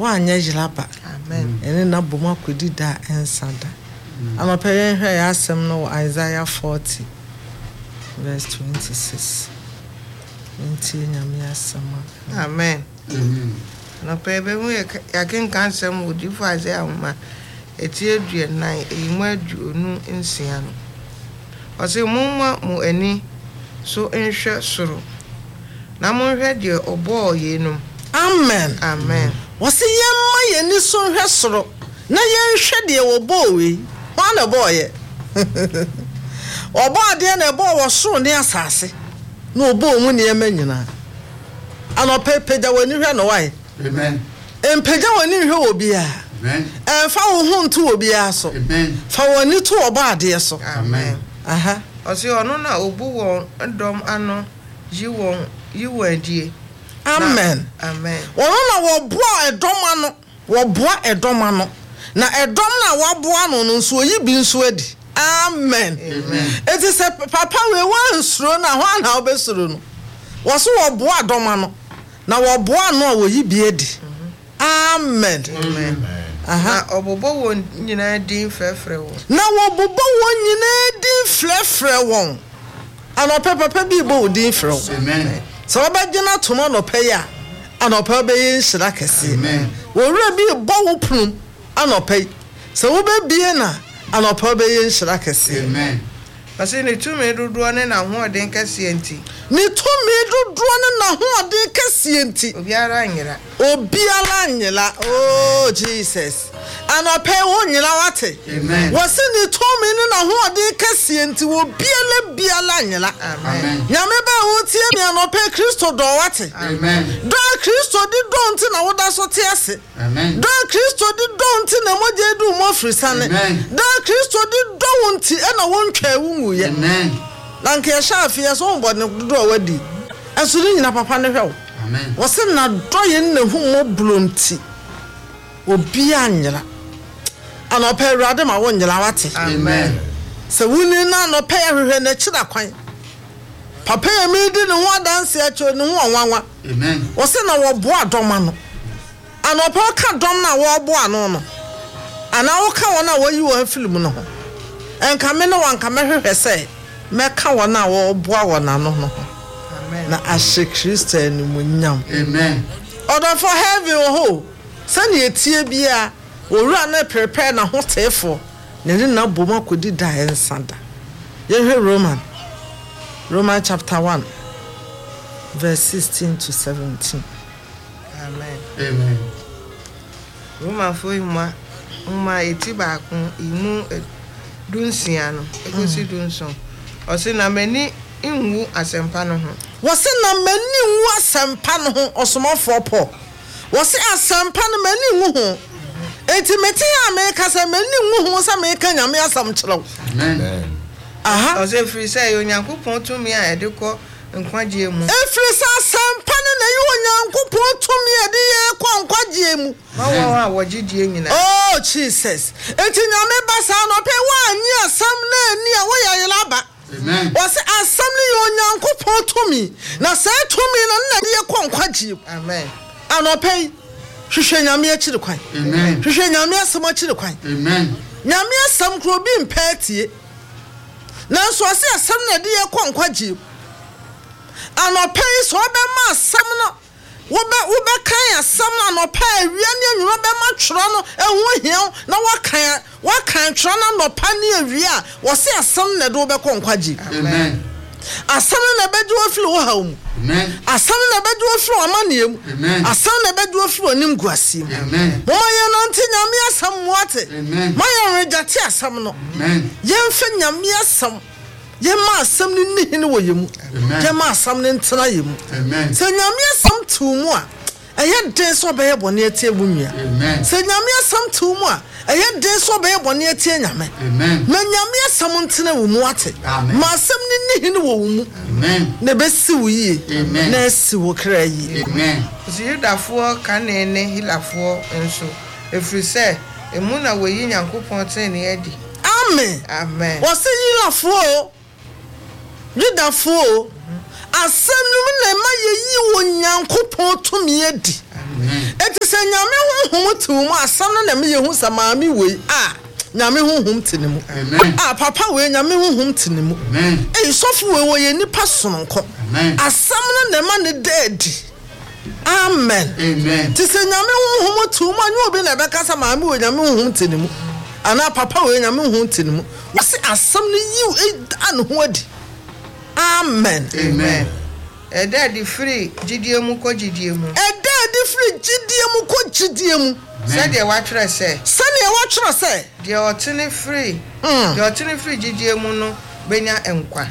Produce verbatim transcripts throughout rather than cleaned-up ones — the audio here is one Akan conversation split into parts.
wa anya jilaba amen ene na boma kodi da ensada anope yen hwe ya asem no Isaiah forty verse twenty-six nti nyame asema amen amen na pebe mu ya ken kansem odi fu Isaiah ma eti edue nan eyimu aduonu nsia no ose mumma mu ani so enhwe soro na mo hwe de obo yenum amen amen wose yemma yeni so hwe soro na yenhwe de obo we wa na boye obo ade na ebo wo soro ne asase na obo mu ne yema nyina anopepe da wani hwe no wai amen empeja wani hwe obi a amen emfa wo hu nto obi a so amen fa wani to obo ade so amen aha ose ono na obu won ndom ano yi won yi wadie amen amen wono na wo boa edom ano wo boa edom ano na edom na wo boa no no nso yi bi nso adi amen amen eti se papa we wan suro na ho na obesuro no wo so wo boa edom ano na wo boa no wo yi bi adi amen amen aha obobo won nyina din frefre won na wo bobo won nyina din frefre won ano papa papa bi bo din frɛ won amen so obagina tomo no paya anopa be yin shira kese amen wo wura bi bo wo prum anopa so wo be bie na anopa be yin shira kese amen ase ne tumi dodo ne na ho den kase enti ni tumi dodo ne na ho den kase enti obiara anyira obiara anyila oh Jesus anopa wo nyila wate amen wo se ni tumi ne na ho den kase enti wo biala biala anyila amen nyame ba wo tie mi anopa Kristo do wate amen do Kristo di do nti na wo da so te ase amen do Kristo di do nti na moje du mo frisane do Kristo di do nti e na wo ntwa wu ye amen na nke ya shafi ya so mbo ne do awadi aso ni nyina papa ne hwew amen wo se na do ye na hu mo blonti obi anyira ana pa awurade ma wo nyira wate amen se wuni na no pa ya hwehwe na kira kwan papa ya mi di ne ho adanse a cho ne ho onwanwa amen wo se na wo bo adoma no ana pa ka dom na wo bo ano no ana wo ka wona wo yi wo film no ho enka me no wanka me hwehwe se me ka wona wo bo awona no no amen na ashe Christian mu nyam amen order for heaven ho sani etie bia owura na prepare na ho tefo ne ne na boma kodi da ensada ye hwe Roman Roman chapter one verse sixteen to seventeen amen amen Roma foi uma uma etiba kun imu dunsia no ekosi dunson ose na mani nwu asempa no ho wose na mani nwu asempa no ho osomofo po wose asempa no mani nwu ho enti meti ya me kasa mani nwu ho sa me ka nyame asam kyerɛw amen aha ose free say onyankopon tumi a edekọ nkwaje mu efiri sa asempa no na yi onyankopon tumi a de ye kwa nkwaje mu mawo a wogidie nyina oh Jesus enti nyame basa no pe wa anyi asam na ani a wo ya yelaba amen wose asam ni onyankopon tumi na sa tumi na na de ye kwa nkwaje amen anope hwehwe nyame akiri kwan amen hwehwe nyame asam akiri kwan amen nyame asam kro bi mpatie na so ase asam na de ye kwa nkwaje anope so be ma asam no wo be wo be kan asam na anope awia ne anwuma be ma tworo no ehu hia na wakan wakan tworo na anopa ne awia wo se asam na de wo be kwa nkwaje amen asam na be de wo fili wo ha mu amen asam na be de wo fili amaniem amen asam na be de wo fili onim guasiem amen mo ye no nti nyame asam muate amen ma ye rejate asam no amen yemfa nyame asam yema asam ni nihini wo yemu yema asam ni ntena yemu amen se nyame asam tumu a eye den so be ye bone atie bunua amen se nyame asam tumu a eye den so be ye bone atie nyame amen ma nyame asam ntena wo mu ate amen ma asam ni nihini wo mu amen ne be si wo yi amen na si wo kra yi amen ose yudafo kanene hilafo enso efiri se emu na woyi nyankopon tene adi amen amen wo se yilafo yudafo asam no na ma ye yi wo nyankopon tumi adi amen eti se nyame ho honhom te wo mu asam na me yehu sa maami wei a nyame honhom te ne mu ah papa wei nyame honhom te ne mu eh sofu wei wo ye nipa sononko asam na ma ne deadi amen amen ti se nyame honhom te wo mu anyo obi na be kasa maami wei nyame honhom te ne mu ana papa wei nyame honhom te ne mu wase asam ne yi an ho adi amen amen e deadi free gidie mu ko gidie mu e deadi free gidie mu ko gidie mu said the watcher say sani e watcher say the otini free the otini free gidie mu no benya enkwa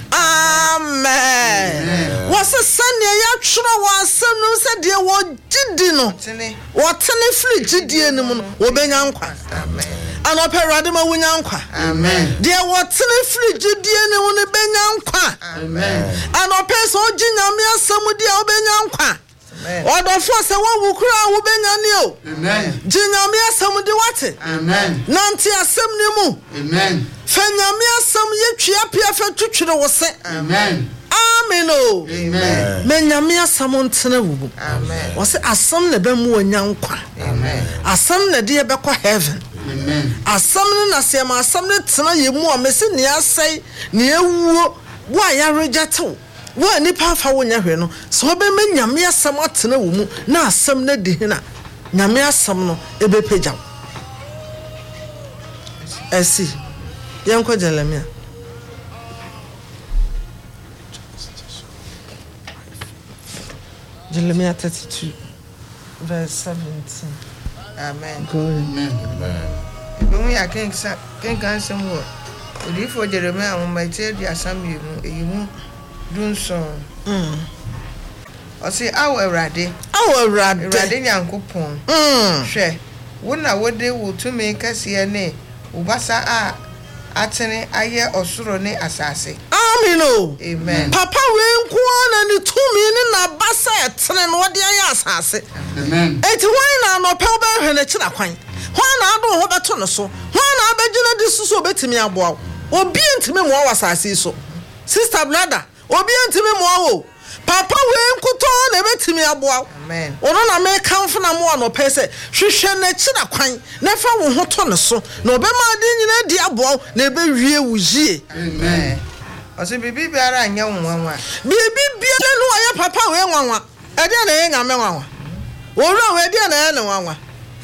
amen wase sani e yatwro wa asem no se de wo gidi no otini free gidie no mu no wo benya nkwa amen anoperade ma wunya nkwa amen de wotene free gidie ne wo ne benya nkwa amen anopeso ginyame asem de wo benya nkwa amen odofo se wo wukura wo benya ni o amen ginyame asem de wate amen nanti asem ne mu amen fanyame asem ye twia pia fa twetwere wo se amen amen o amen menyame asem ntene wo amen wo se asem ne be mu onya nkwa amen asem ne de be kwa heaven amen asam ne na se ma asam ne tena ye mu o mesi ne asai ne ewuo wo aya rejatew wo nipa fa wo nya hwe no so be me nyame asam atena wo mu na asam ne de hina nyame asam no ebe pagyaw esi yanko Jeremiah Jeremiah thirty-two verse seventeen amen amen amen ya king sa king kan sem wo odi fo Jeremiah mo ma tie di asam yi mu eyi mu dunson mm o se awo Awurade awo Awurade Awurade Nyankopon mm hwe wo na wode wo tumi kase ne wo basa a atene aye osoro ne asase amen o amen papa we nko na ni tumi ni na basa etene no wode aye asase amen eti wan na no pe ba hwe na kira kwan hwan na ado ho beto no so hwan na abegyina di susu obetimi aboa obi ntimi mo awasase so sister brother obi ntimi mo wo papa we nkuto na betimi aboa amen ono na me kanfo na mo no pese hwehwe na kira kwan na fa wo ho to no so na obema ade nyina di aboa na ebe wie wujie amen ose bibi biara anya nwanwa bibi biara no aye papa we nwanwa ade na ye nyame nwanwa owura we ade na ye ne nwanwa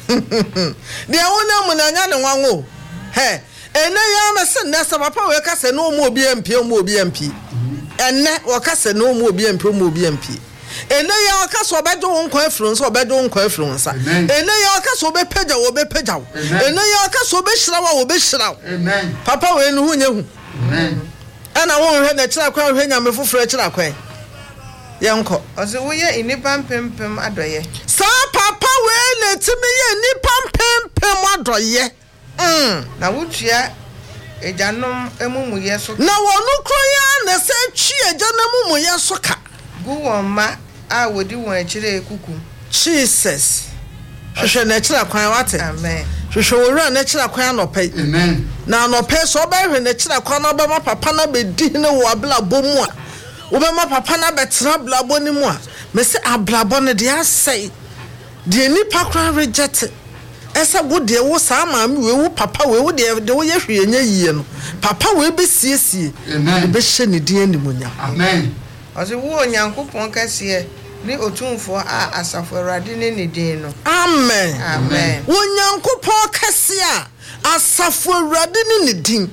de wona mu na nya ne nwanwo he ene ya mese nesa papa we kase no mu obi mp mu obi mp ene wo kase no mu obi mp mu obi mp ene ya wo kase obedo nkwa afru nso obedo nkwa afru nsa ene ya wo kase obepeja wo bepeja ene ya wo kase obehira wo obehira amen papa we no hunye hu amen ana wo hwe na kira kwa hwe nyame foforo kira kwa yenko ose wo ye inipa mpempem adoye sa papa we na timi ye nipa mpempem adoye mm na wutua ejanom emumuye so na wonu kroya na se twi ejanom mu ye so ka gu won ma a wodi won akire kuku Jesus hwehwe na kira kwan wate amen hwehwe wora na kira kwan anopai amen na anopai so ba hwe na kira kwan na ba ma papa na be di ne wo abla bomu a wo ba ma papa na be tra bla boni mu a me se abla boni de asai de nipa kwan reject esa go de wo sa ma me we wo papa we wo de de wo ye hwe nya yie no papa we be siesie amen be hye ne de animunya amen ose wo Nyankopon kase ni otumfo a asafo Awurade ne ne din no amen amen wo Nyankopon kase a asafo Awurade ne ne din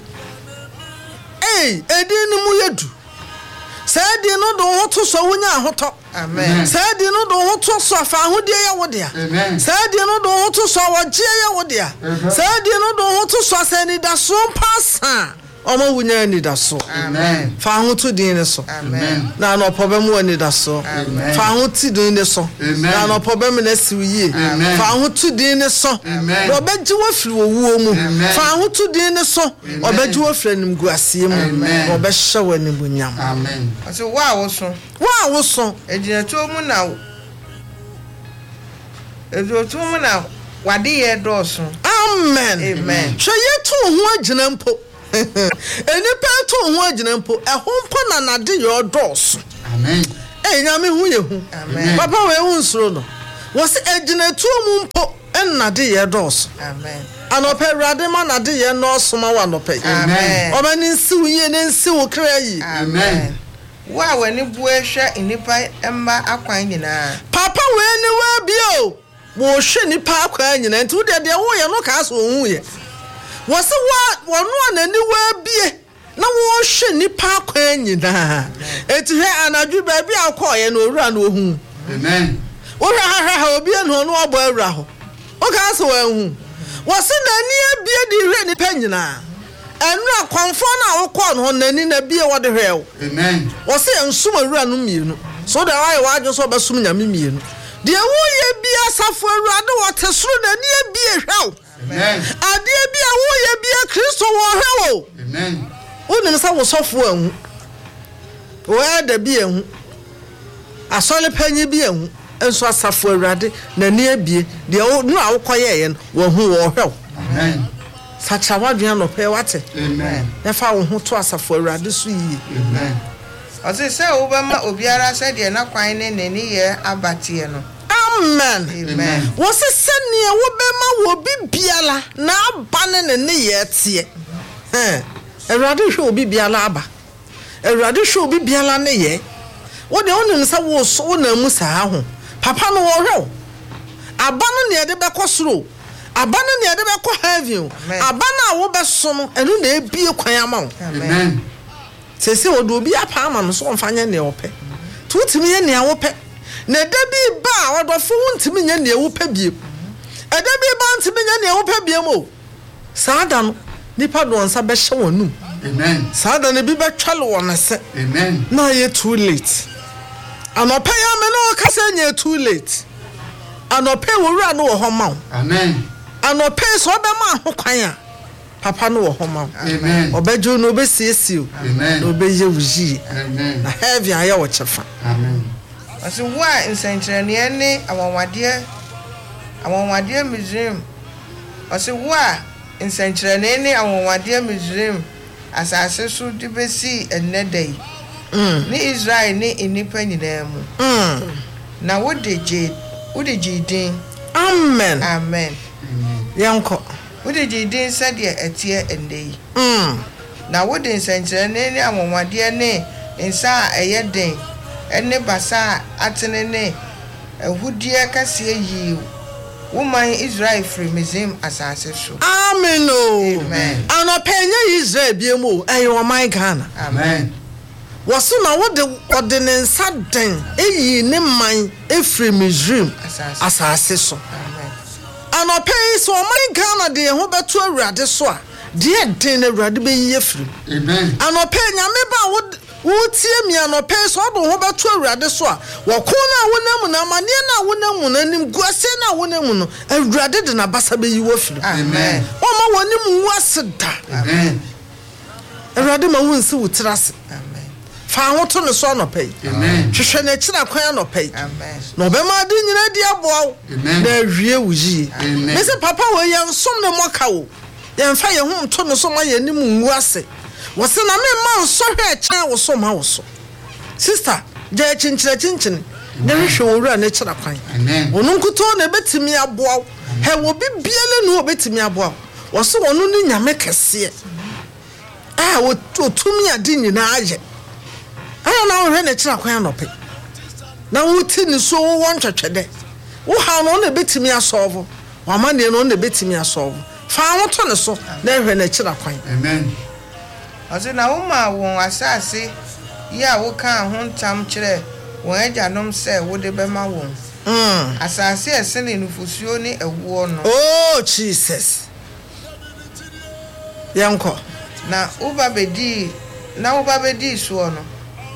eh edin ni mu yedu saidi no do ho to so wonya ahoto amen saidi no do ho to so afa ahodie ya wodea amen saidi no do ho to so wogye ya wodea saidi no do ho to so asani da so pasa omo wonya ni da so amen fa ho to din ne so amen na no problem woni da so fa ho ti din ne so na no problem na siwiye fa ho to din ne so no beji wo firi owuo mu fa ho to din ne so obeji wo firi nim guasie mu obe hye wani bunyam amen ose wa wo so wa wo so ejina to mu na ejo to mu na wade ye doso amen amen hwe yetu ho agina mpo enipa to ho agina mpo ehom po na nade ye doso amen eh nyame hu ye hu amen papa we hu nsuro no wo se agina tu mu mpo ɛnna de yɛ dɔɔso amen anɔpɛ awurade ma na de yɛ nɔɔso ma wa anɔpɛ amen ɔbɛni nsiw yie ne nsiw kra yi amen wa wani bue hwɛ nipa mma akwan nyinaa papa wei ni wa bio wo hwɛ nipa akwan nyinaa nti wo de de wo yɛ no ka so hu yɛ wo se wa wɔno anani wa bie na wo hwɛ nipa akwan nyinaa eti hwɛ anadwo ba bi akɔ yɛ no owura no hu amen wo hwɛ ha ha obi no no ɔbɔ awura ho o ka so wa hu wo se nani abie di hwɛ nipa nyinaa enra konfo na wo kɔ no nani na bie wo de hwɛ wo amen wo se ensum awura no mienu so da why wadwo so basum nyame mienu de wo ye bia safo awurade wo te soro nani abie hwɛ wo amen ade bia wo ye bia Kristo wo hwɛ wo amen wonim sa wo sofo ahu wo ada bi ahu asole panyi bi ahu enso asafo awurade nani abie de wo no a wo kɔyɛ yɛ no wo hu wo hwɛ wo amen sacha wadwan no pɛ wate amen na fa wo ho to asafo awurade so yi amen ɔse sɛ wobɛma obiara sɛ deɛ na kwan ne nani yɛ abateɛ no amen amen wo se sɛnea wo bɛma wo bibiala na aba ne ne ne yɛ teɛ eh awurade hwɛ obi biala aba awurade hwɛ obi biala ne yɛ wo de onim sɛ wo so na mu saa ho papa no wo hwɛ aba no ne de bɛkɔ soro aba no ne de bɛkɔ heaven aba na wo bɛso no ɛno na ebie kwan ama wo amen sese wo do obi apa ama no so mfanya ne opɛ to utimi ye ne wo pɛ na da bi ba wodofo wontimi nya ne wo pɛ biem ada bi ba ntimi nya ne wo pɛ biem o saada no nipa do nsa bɛ hye wonum amen saada ne bi bɛ twale won se amen na ye too late anopɛ ya me no ka se nya too late anopɛ wo wura no wo ho ma amen anopɛ so be ma ho kwan a papa no wo ho ma amen obeju no obesiesie o amen no obeye wuji amen na heaven aye wo chefa amen ɔse wo a nsɛnkyerɛnneɛ ne awɔwadeɛ awɔwadeɛ Misraim ɔse wo a nsɛnkyerɛnneɛ ne awɔwadeɛ Misraim asase so de besi ennɛ da yi ne Israel ne enipa nyinaa mu na wo de je wo de je din amen amen yanko wo de je din sɛdeɛ ɛteɛ ennɛ yi mm na wo de nsɛnkyerɛnneɛ ne awɔwadeɛ ne nsa a ɛyɛ den ene basa atene ne ehudie kase yi woman Israel free Misraim asase so amen o amen anopenya Israel biemu eh wo man Ghana amen woso na wo de ode ne nsa den eyi ne man efree Misraim asase so amen anopenya so man Ghana de ho beto awurade so a de den na awurade be yi efree amen anopenya me ba wo wo tie mi anopɛ so do ho beto awurade so a wo ko na wonamu na mane na wonamu na nim guase na wonamu no awurade de na basa be yi wo firi amen o ma wonim waseda amen awurade ma wonsi wo tirase amen fa ho to ne so anopɛ amen hwehwɛ na kira kwan anopɛ amen no be ma de nyina di aboa na awie wo yi me se papa wo yɛ nsom ne moka wo yɛ mfa yɛ ho to ne so ma yɛ nim ngu ase wo se na me ma so hwɛ kyan wo so ma wo so sister je chinchire chinchine na hwehwɛ wo wura na kira kwan amen onu nkuto na betimi aboa he wo bibiele no obetimi aboa wo se wonu ni nyame kese ah wo tumi ade nyina aye aya na wo hwɛ na kira kwan anɔpɛ na wo ti ni so wo wontwetwede wo ha no na betimi asolve wa ma ne no na betimi asolve fa ho to ne so na hwɛ na kira kwan amen ɔse na wo ma won asase ya wo kan ho ntam kyerɛ won agyanom sɛ wo de bɛma won mm asase ɛsene nufusuo ne ɛwoɔ no oh Jesus yanko na uba bedi na uba bedi so no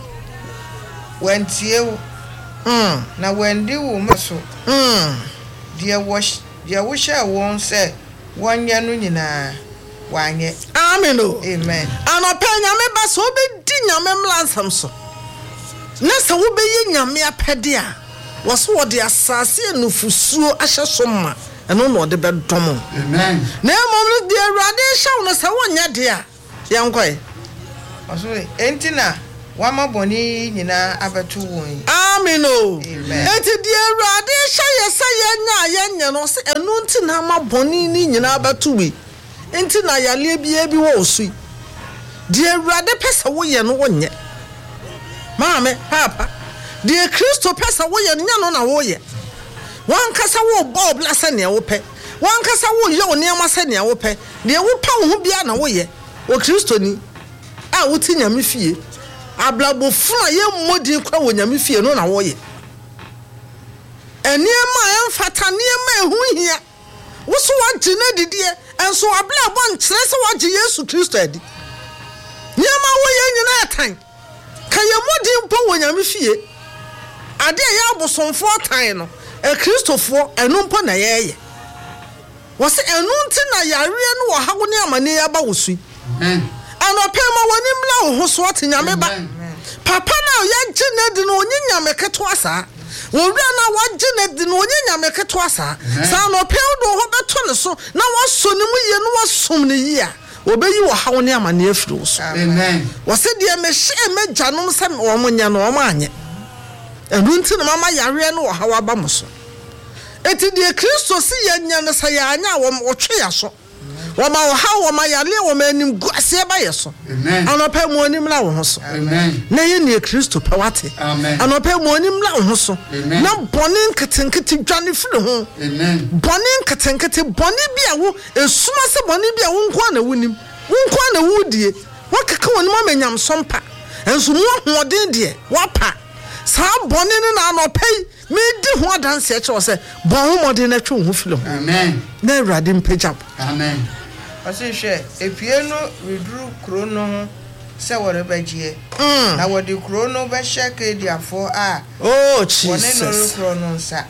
wantie wo mm na wandi wo maso mm de wo de wo hye won sɛ wonyɛ no nyinaa wanyɛ amen o amen anopɛ nyame ba so obedi nyame mlansam so na sɛ wobeyi nyame apɛde a wɔso wɔde asase nufusuo ahyɛ so ma ɛno na ɔde bɛdɔm amen na emom no de awurade hyew no sɛ wonyɛ de a yɛnkɔe ɔso entina wama boni nyina abeto won amen o enti die awurade hye yesa yenya yenya no se enu nti na ma boni ni nyina abeto wi enti na yale bia bi wo osui die awurade pesa wo ye no wonye maame papa die Kristo pesa wo ye nya no na wo ye wan kasa wo bob la se ne wo pe wan kasa wo ye oni ama se ne wo pe de wo pa wo bia na wo ye o Kristo ni a wo ti nyame fie ablabo funa ye mmodi kwa wo nyame fie no na wo ye eniema emfata niema ehu hia wo so wagye na didie enso ablabo nkyere se wagye Yesu Kristo adi niema wo ye nyina atan ka ye mmodi mpo wo nyame fie ade ya abosomfo atan no e Kristofo enu mpo na ye ye wo se enu nti na yare no wo hawo ne amane ya ba wo sui amen anopema woni mla wo ho so nyame ba papa na ya gine di no onyi nyame keto asa wo wura na wa gine di no onyi nyame keto asa sa no pe do ho beto ne so na wo so ne mu ye no wo som ne yi a obeyi wo hawo ne amane afiri wo so amen wo se de me hye me gyanom se wo mo nya no wo ma anye enu nti na mama yare no wo hawo aba mo so eti de Kristo si ya nya ne sa ya anya wo twe ya so wama wo ha wama yale wama anim guase ba yeso anopa mu onim la wo ho so na ye ne Kristo pe wate anopa mu onim la wo ho so na boni nketenkete dwane firi ho boni nketenkete boni bia wo esuma se boni bia wo nko na wonim wo nko na wudie wakaka wonim amanyam sompa enso mu hoden de wapa sa boni ne na anopa me di ho adanse e che se bon ho modin na twe ho firi ho amen na Awurade mpejab amen Asishe epie no reduru krono se wore bagie na wodi krono be sheke diafo a oh Jesus wone no krono nsa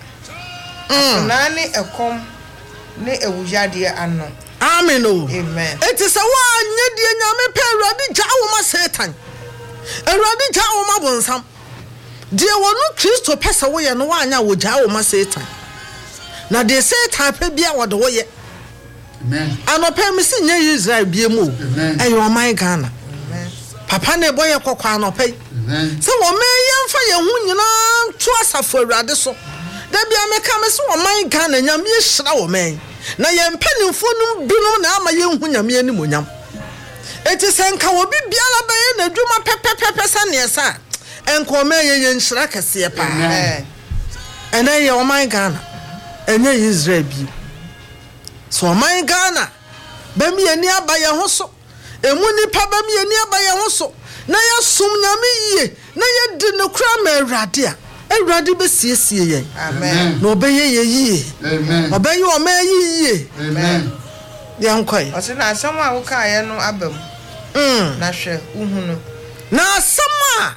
na ni ekom ne ewujade ano amen o amen eti se wa nye die nyame pe Awurade ja wo ma Satan Awurade ja wo ma bonsam die wonu Kristo pesa wo ye no wa anya wo ja wo ma Satan na de Satan pe bia wo de wo ye amen anopa me si nye Israel biemu ayo oman Ghana amen papa ne boye kokwa anopa amen se wo me yemfa ye hu nyina to asafo Awurade so da bia me ka me se oman Ghana nyame hyira wo men na ye mpanimfo num binum na ama ye hu nyame ani monyam eti se nka wo bibiara ba ye na dwuma pepepepe sa ne sa enko me ye ye nhyira kese pa amen ena ye oman Ghana enye Israel bi so man Ghana ba mi ani abaye ho so emu nipa ba mi ani abaye ho so na ya sum nyame yie na ya di ne kura ma Awurade a Awurade be siesie ye amen no be ye ye yie amen obeye o ma yie amen ya nkoi o se na asam a wo ka ye no abam mm na hwe uhunu na asam a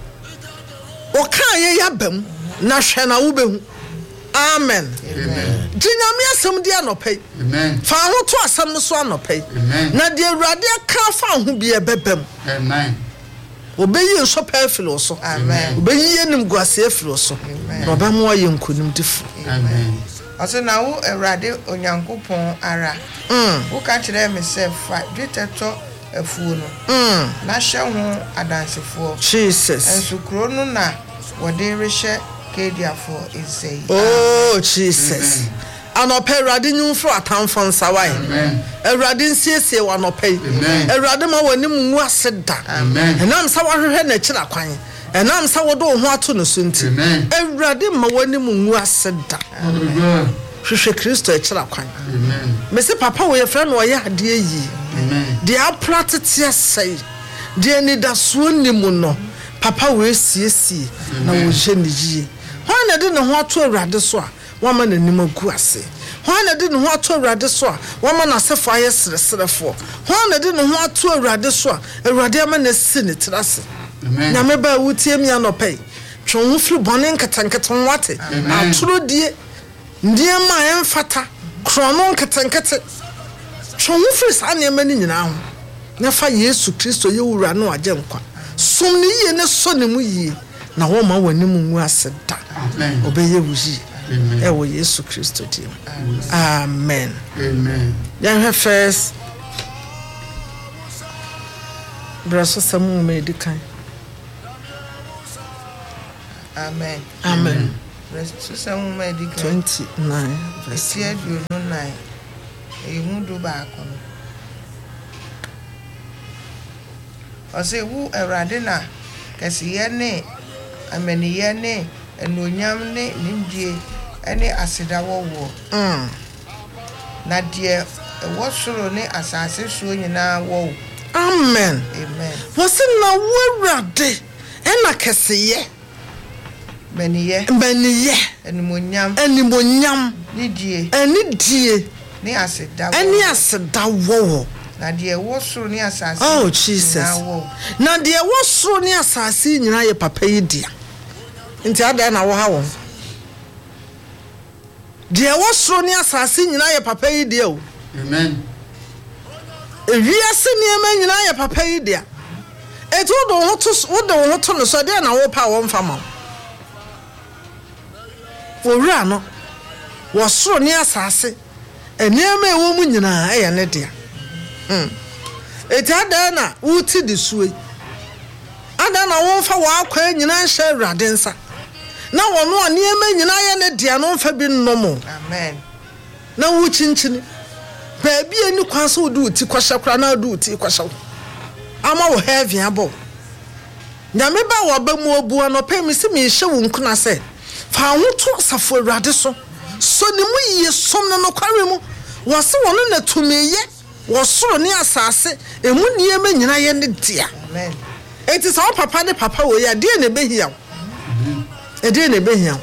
o ka ye ya bam na hwe na wo behu amen amen Jinyame asem dia no pay amen fa ho to asem so anopai na de Awurade ka fa ho bia bebem amen obeyi nso pa afilo so amen obeyi enim guase afilo so na obamo aye nkonim difu amen ase na wo Awurade onyankopon ara mm wo ka kire me se fa dweteto afuo no mm na hye ho adansefo Jesus enso kro no na wode rehye kediafo isei oh Jesus anopa Awurade nyumfro atamfo nsawai amen Awurade nsiesie wa anopa Awurade ma wani mu aseda amen enam sa wahwehwe na kira kwan enam sa wodo ho ato no so nti Awurade ma wani mu aseda amen hwehwe Kristo e kira kwan amen mesi papa wo ye frɛ no ye ade yi amen de aplatete sei de ni da so nimu no papa wo esiesie na wo je ni yi hwan na de ne ho ato Awurade so a wama na nim agu ase hwan na de ne ho ato Awurade so a wama na sefo aye sereserefo hwan na de ne ho ato Awurade so a Awurade ama na si ne trase amen na me ba wutie mi anopai twon ho firi bone nketenkete wate atoro die ndie ma emfata krono nketenkete twon ho firi sa ne ma ni nyina ho na fa Yesu Kristo ye wura no agye nkwa som ne yie ne so ne mu yie na wo ma wani mu ngu ase da amen obeye wuji e wo Yesu Kristo dim amen amen ya ha first braso samu medikan Amen. Amen. Verse twenty-nine. Verse nine. Ehudu baako no. Ose wu Awurade na kesiye ne amaniye ne enonyam ne nimdie ene asedawo wo. Mm. Na die ewo soro ne asase so nyina wo. Amen. Amen. Wose na wo Awurade ena kesiye Maniye. Maniye. Enimonyam. Enimonyam. Nidie. Enidie. Ni asedawo. Eni asedawo. Na die wo soro ni asase. Oh Jesus. Na die wo soro ni asase nyina ye papa yi dia. Nti ada na wo ha wo. Die wo soro ni asase nyina ye papa yi dia o. Amen. Ewiase ni ema nyina ye papa yi dia. Etu do ho to wo de wo to no so de na wo pa wo mfama. Owura no wo soro ni asase enema ewo mu nyina eye ne dia. Mm. Eti ada na wuti di suwe. Ada na wo fa wa akwa nyina hye Awurade nsa. Na wo no enema nyina ye ne dia no mfa bi nnomo. Amen. Na wu chinchini. Ba bi eni kwan so du ti kwahye kra na du ti kwahye. Ama wo heavy abo. Nyame ba wo ba mu obu anope mi se mi hye wo nkuna se. Fa ho to safo Awurade so. So ni mu ye som no kware mu. Wo se wo no na tumiye. Wo soro ni asase emu niema nyina ye ne dia. Amen. Enti sa papa ne papa wo ya de na behia. Mhm. E de na behia.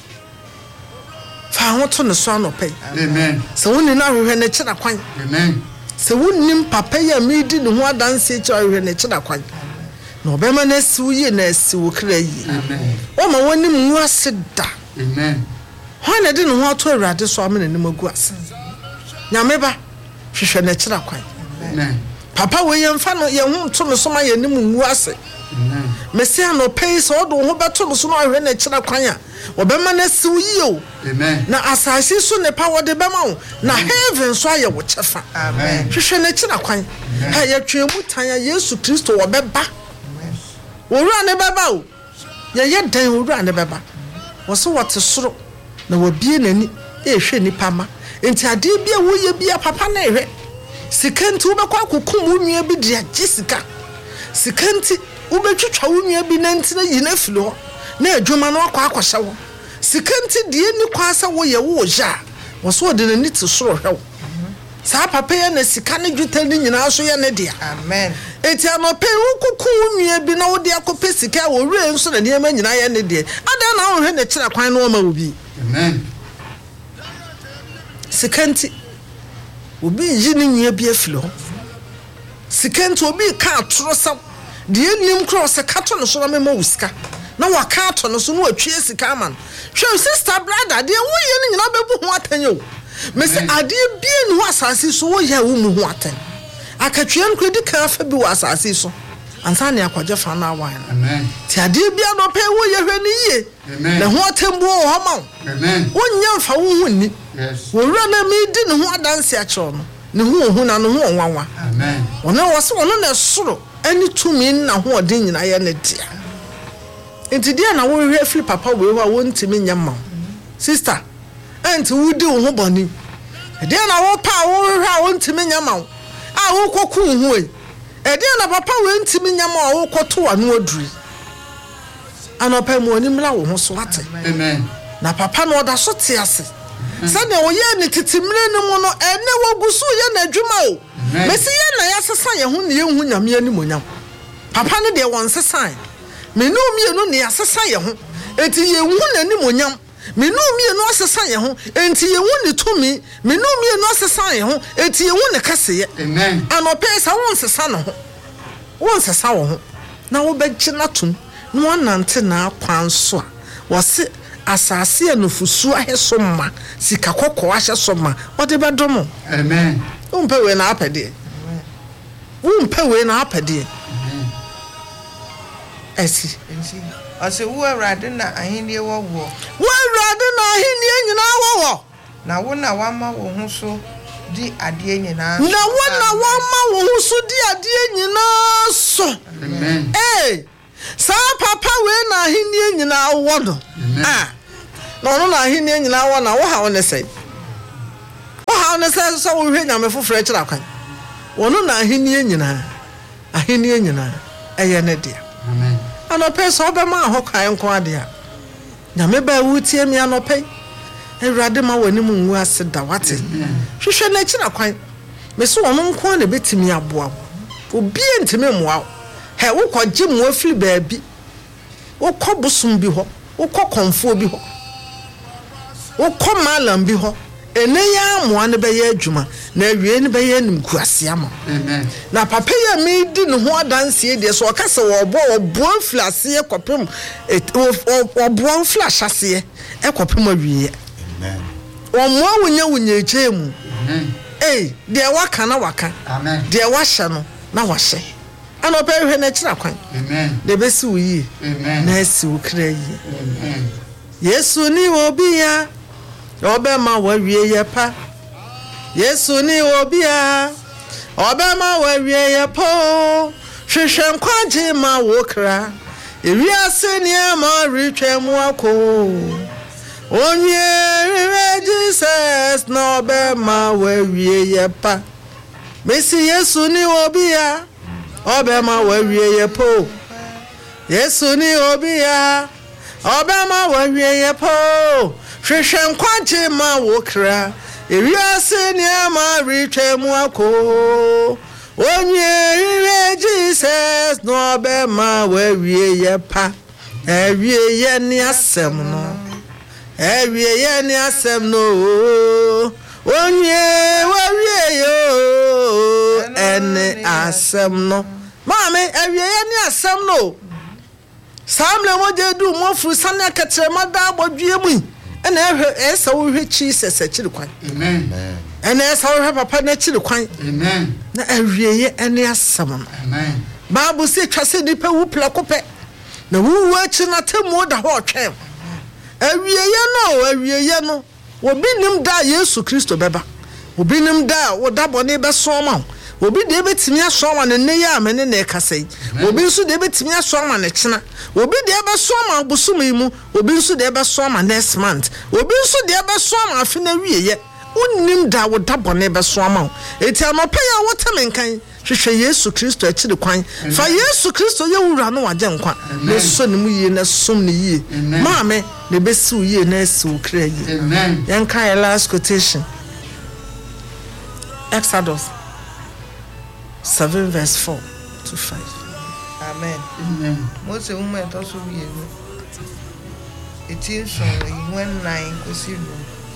Fa ho to ne so anope. Amen. So woni na hwehwe ne kira kwan. Amen. So wonim papa ya mi di ne ho adanse e kira hwehwe ne kira kwan. Na obema na siwo ye na siwo kra yi. Amen. O ma wonim nwu ase da. Amen. Ho na de ne ho ato Awurade so amene ne magu ase. Nyame ba hwehwe ne kira kwan. Amen. Papa we yemfa no ye hu to no so ma ye nim nwu ase. Amen. Mesia no pay so do ho beto no so no ahwe na kira kwan a obema na siwo yi o. Amen. Na asase so ne pa wode bema wo na heaven so aye wo chefa. Amen. Hwehwe ne kira kwan. Ha ye twemu tan ya Yesu Kristo wo beba. Owura ne beba o. Ye ye dan owura ne beba. Wo so wote soro na wabie nani e hwe nipa ma. Enti ade bia wo ye bia papa na ehwe. Sikanti wo bekwa kokum wo nua bi dia gisika. Sikanti wo betwetwa wo nua bi nanti na yina fili ho. Na adwuma no akwa akwahye wo. Sikanti die ni kwasa wo ye wo ja. Wo so de nani ti soro hwe wo. Sa papa ya na sika ne dwuta ni nyina so ye ne dia. Amen. Eti anope wo kokum wo nua bi na wo de akope sika wo wure nso na niema nyina ye ne dia. Ada na wo hwe ne kira kwan no ma obi. Amen. Sikanti obi yini nyia bi afilo ho. Sikanti obi ka atoro sam de enim cross ka to no so na mema usika na wa ka ato no so no atwie sika man hwe sister brother de wo ye ni nyina bebu ho atanyo me se ade bie ni ho asase so wo ya wo mu ho atan akatwie nkredi ka fa bi wo asase so ansa ne akwaje fa na wan. Amen. Ti ade bia no pe wo ye hwe ni ye. Amen. Na ho atambu wo ho ma. Amen. Wonya mfa wo hu ni. Yes. Wo ra na mi di ne ho adanse a kyew no. Ne ho hu na ne ho wanwa. Amen. Ona wo se wono na soro ani tumi na ho odin nyina ye ne dia. Enti dia na wo hwe fili papa we ho a wontimi nyama. Sister, enti wudi wo ho boni. Dia na wo pa wo hwe a wontimi nyama. A wo koku hu e. Ede na papa we ntimi nyama wo koto anu aduri. Anopa mu oni mla wo ho so ate. Amen. Na papa no oda so te ase. Sane wo ye ne titimire ne mu no ene wo gusu ye na adwuma o. Mesi ye na ya sesa ye ho ne ye hu nyame ani monyam. Papa ne de won sesan. Me no mie no ne ya sesa ye ho. Enti ye hu na ani monyam. Me no mie no asesa ye ho. Enti ye hu ne tumi. Me no mie no asesa ye ho. Enti ye hu ne kase ye. Amen. Anopa sa won sesa no ho. Won sesa wo ho. Na wo begye na tum. No anante na akwan so a. Wo se asase enufusu aheso ma sika kokko aheso ma ode bedomo. Amen. Umpe we na apede. Umpe we na apede. Esi. Enti ase wo Awurade na ahenie wo wo. Wo Awurade na ahenie nyina wo wo. Na wo na wama wo ho so di ade nyina. Na wo na wama wo ho so di ade nyina so. Amen. Eh sa papa we na ahenie nyina wo no ah no no na ahenie nyina wo na wo ha won say wo ha won say so wo hwe nyame foforo kira kwan wono na ahenie nyina ahenie nyina eye ne dia amen anope so be ma ho kan nko ade a nyame ba wutie mi anope ewrade ma wani mu nwu ase da wate hwehwe na kira kwan me so wono nko na betimi aboa obi entime moa he wo kwaje mu afiri baabi wo kɔ busum bi ho wo kɔ konfo bi ho wo kɔ malam bi ho ene ya moa ne be ya adwuma na awie ne be ya nim kuase ama amen na papa ya me di ne ho adanse de so okase wo bo wo bo aflase e kopem wo bo flash ase e kopem awie amen wo mo wonya wonya eche mu amen eh de waka na waka amen de wa hye no na wa hye ano pe hwe na kira kwan amen de be si wo yi amen na si wo kra yi amen Yesu ni obi ya obe ma wa wie ye pa Yesu ni obi ya obe ma wa wie ye po hwehwe nkwaje ma wo kra ewi ase ni ma retwemu ako onye Jesus na obe ma wa wie ye pa Messi Yesu ni obi ya obe ma wa wie ye po Yesu ni obi ya obe ma wa wie ye po hwehwe nkwaje ma wo kra ewiase ni ama retwemu ako onye Jesus no obe ma wa wie ye pa ewie ye ni asem no ewie ye ni asem no onye wa wie yo ene asem no mama ewie ye ni asem no samle mo je du mo furu sane akatere mada bodwie mu ena ehwe esa wo hwe Jesus akiri kwan amen ena esa wo hwe papa na akiri kwan amen na ewie ye ene asem no amen Bible say twase nipa wu plakopɛ na wu achi na temu da ho twem ewie ye no ewie ye no obi nim da Yesu Kristo beba obi nim da wo da bone be so ma obi de betimi aso ma ne ne ya amene na ekasai obi nso de betimi aso ma ne kina obi de be so ma busumi mu obi nso de be so ma next month obi nso de be so ma afi na wieye unnim da wo da bone be so ma eti anopa ya wo temenkan hwehwe Yesu Kristo akiri kwan fa Yesu Kristo ye wura no waje nkwa na so ne mu yie na som ne yie maame ne be si wo yie na si wo kra yie amen yanka last quotation Exodus seven verse four to five. Amen. Amen. Most of them are also be it is so when nine kosiru.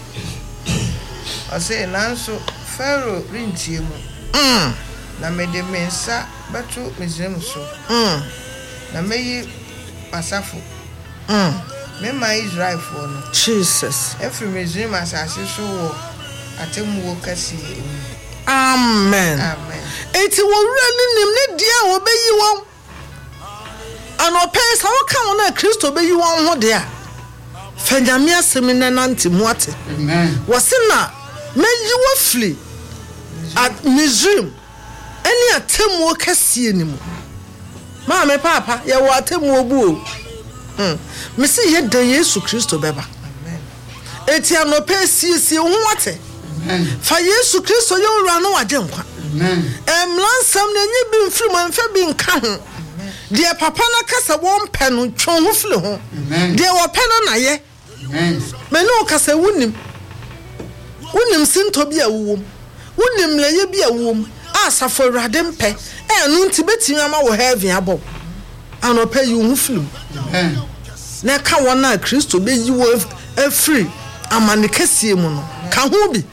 I say nanso Pharaoh rintie mu. Mm. Na me de mensa batu Misraim so. Mm. Na me yi pasafo. Mm. Me ma Israel for no. Jesus. Every Misraim asase so wo atemu wo kasi. Amen. Amen. Eti wo rani nim ne dia wo beyi won. Anope sa wo ka won na Kristo beyi won ho dia. Fanyame asemi na nanti mu ate. Amen. Wo se na meyi wo fli at Misraim. Eni atemu okasie ni mu. Ma me papa ye wo atemu obu o. Hmm. Me se ye dan Yesu Kristo beba. Amen. Eti anope siesie ho ate. Amen. Fa Yesu Kristo ye wura no waje nkwa. Amen. Em lansam na nyi bi mfiri mo mfa bi nka ho. De papa na kasa won pe no twon ho fili ho. Amen. De wo pe no na ye. Amen. Me no kasa wunim. Wunim sinto bi awuwom. Wunim leye bi awuwom. Asafo Awurade mpe. E no nti betimi ama wo heaven abo. Anopa yi ho fili. Amen. Na ka wona Kristo be yi wo afiri amane kasie mu no. Ka ho bi.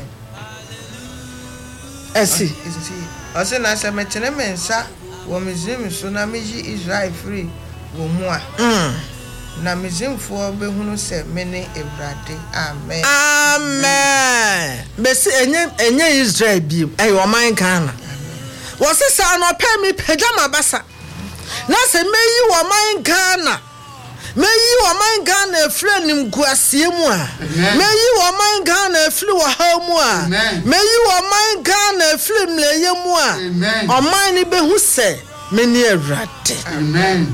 Esi ose na se metene mensa wo Misraim so na meji Israel free wo mu a mm na Misraimfo be hunu se mene Awurade amen amen besi enye enye Israel bi e wo man Ghana wo se sa no pa mi pejama basa na se meyi wo man Ghana meyi wo man Ghana efre nim guasie mu a meyi wo man Ghana efri wo ha mu a meyi wo man Ghana efri mleye mu a o man ni behu se meni Awurade amen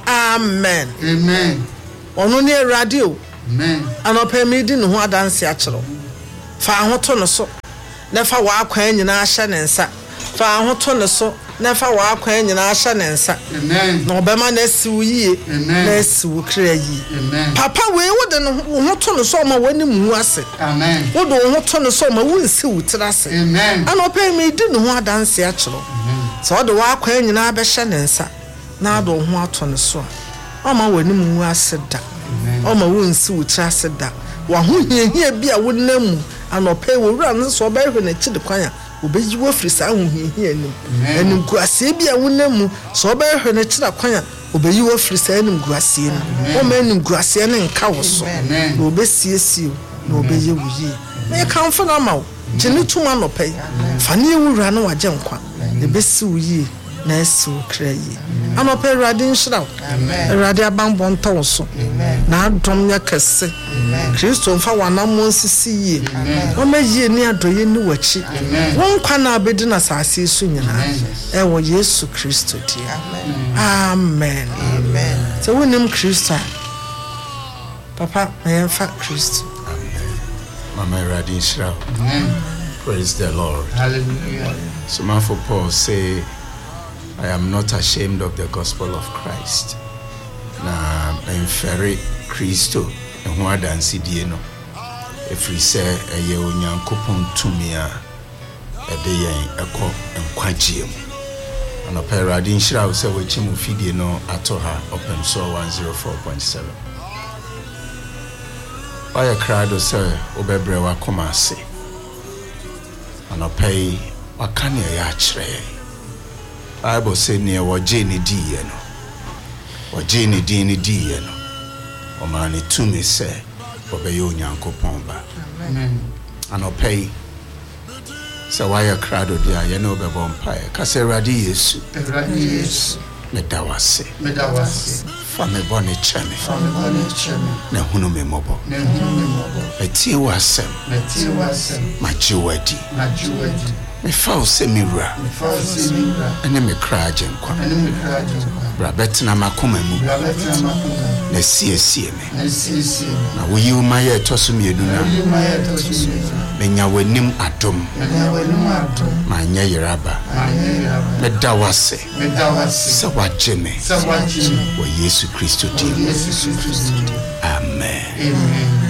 amen amen ono ne radio amen anopa mi di ne ho adanse a kyerɛ fa ahoto no so na fa wa akwan nyina ahye ne nsa fa ahoto ne so na fa wa akwan nyina ahye ne nsa amen na obema na siwu yie na siwu kra yi papa we wo de no ho to no so ma wani mu ase amen wo de ho to no so ma wo nsi wutra ase amen anopa mi di ne ho adanse a kyerɛ so wo de wa akwan nyina be hye ne nsa na do ho ato ne so o ma wani mu ase da o ma wo nsi wutra ase da wa ho hiehie bi a wo namu anopa wo wura no so ba hwe na chi de kwan a obeji wo free sa ho hiehie anim anim guase bi a wo namu so ba hwe na chi da kwan a obeyi wo free sa anim guase ni o ma anim guase ne nka wo so na obesiesie na obeye wo yi na kan fa na ma wo jeni tuma anopa fa ne wura no waje nkwa na besi wo yi na esi wo kra yi anopa rade nshira rade abanbon tawo so na adom ya kese Kristo mfa wanam nsisi yi o meyi ni adoye ni wachi won kwa na abedi na sase su nyina e wo Yesu Kristo di amen amen so wonim Kristo papa me mfa Kristo mama rade nshira praise the Lord hallelujah so man for Paul say I am not ashamed of the gospel of Christ. Na benfere Kristo ehu adansi die no. Efri se eye onyankopon tumi a ede yen ekọ enkwagye mu. Ana perade nhyira wo se wachi mu fidie no ato ha open so one oh four point seven. Oya krado se obebre wa koma ase. Ana pay wakane ya kire. Bible say near waje ni diye no waje ni di ni diye no o ma ni tumi se obeyo Onyankopon ba amen anopai se waya krado dia ye no bebo mpae ka se Awurade Yesu Awurade Yesu medawase medawase fa me bone cheme fa me bone cheme na hunu me mobo na hunu me mobo etie wasem etie wasem ma jiwadi ma jiwadi me fa se miwra me fa se miwra ene me kraje nkwa ene me kraje nkwa bra betina makoma mu bra betina makoma na sie sie me na sie sie na wo yi ma ye toso mienu na yi ma ye toso mienu me nya wanim adom me nya wanim adom ma nya yeraba ma nya yeraba me dawase me dawase se waje me se waje me wo Yesu Kristo di Yesu Kristo amen amen